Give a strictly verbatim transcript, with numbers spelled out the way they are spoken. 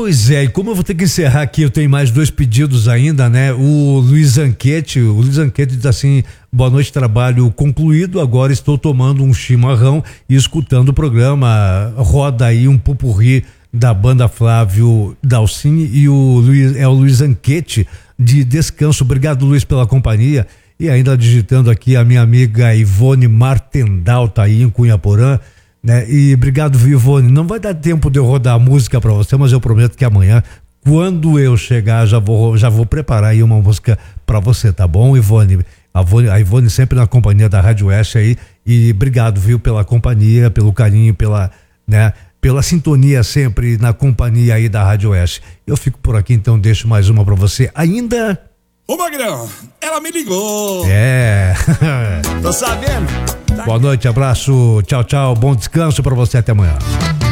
Pois é, e como eu vou ter que encerrar aqui, eu tenho mais dois pedidos ainda, né? O Luiz Anquete, o Luiz Anquete diz assim: boa noite, trabalho concluído, agora estou tomando um chimarrão e escutando o programa. Roda aí um pupurri da banda Flávio Dalcini, e o Luiz, é o Luiz Anquete de Descanso. Obrigado, Luiz, pela companhia. E ainda digitando aqui a minha amiga Ivone Martendal, tá aí em Cunhaporã, né? E obrigado, Ivone. Não vai dar tempo de eu rodar a música para você, mas eu prometo que amanhã, quando eu chegar, já vou, já vou preparar aí uma música para você, tá bom, Ivone? A Ivone, a Ivone sempre na companhia da Rádio Oeste aí, e obrigado, viu, pela companhia, pelo carinho, pela, né, pela sintonia sempre na companhia aí da Rádio Oeste. Eu fico por aqui, então deixo mais uma para você. Ainda... Ô Magrão, ela me ligou. É. Tô sabendo. Boa noite, abraço, tchau, tchau, bom descanso pra você, até amanhã.